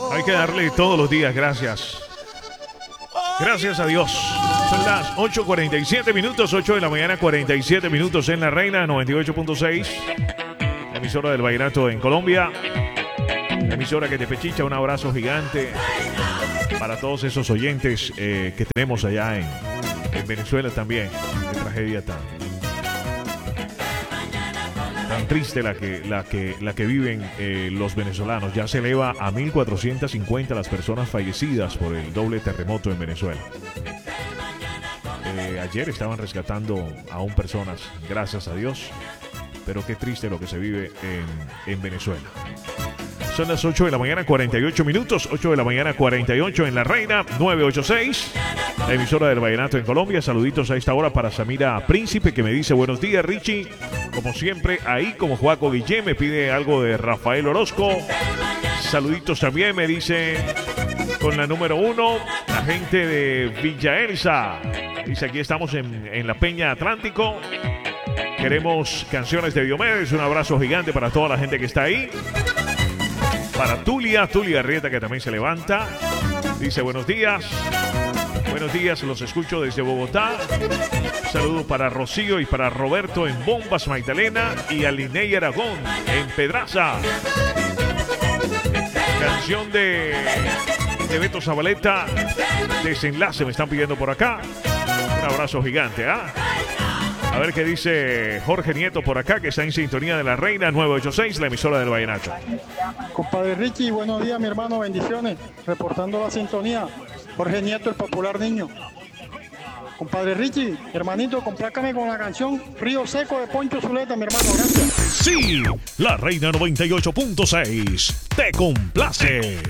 Hay que darle todos los días gracias. Gracias a Dios. Son las 8:47 minutos, 8 de la mañana, 47 minutos en La Reina 98.6. Emisora del Vallenato en Colombia. Emisora que te pechicha. Un abrazo gigante para todos esos oyentes que tenemos allá en Venezuela también. Qué tragedia tan triste la que viven los venezolanos. Ya se eleva a 1.450 las personas fallecidas por el doble terremoto en Venezuela. Ayer estaban rescatando aún personas, gracias a Dios, pero qué triste lo que se vive en Venezuela. Son las 8 de la mañana, 48 minutos, 8 de la mañana, 48 en La Reina 986, la emisora del Vallenato en Colombia. Saluditos a esta hora para Samira Príncipe, que me dice buenos días, Richie. Como siempre, ahí como Joaco Guillén me pide algo de Rafael Orozco. Saluditos también, me dice con la número 1, la gente de Villa Elsa. Dice, aquí estamos en la Peña Atlántico. Queremos canciones de Diomedes. Un abrazo gigante para toda la gente que está ahí. Para Tulia Arrieta, que también se levanta. Dice, buenos días. Buenos días, los escucho desde Bogotá. Saludos para Rocío y para Roberto en Bombas Magdalena y a Liney Aragón en Pedraza. Canción de Beto Zabaleta, Desenlace, me están pidiendo por acá. Un abrazo gigante, ¿ah? A ver qué dice Jorge Nieto por acá, que está en sintonía de La Reina 986, la emisora del Vallenato. Compadre Richie, buenos días, mi hermano, bendiciones. Reportando la sintonía. Jorge Nieto, el popular niño. Compadre Richie, hermanito, complácame con la canción Río Seco de Poncho Zuleta, mi hermano, gracias. Sí, La Reina 98.6 te complace.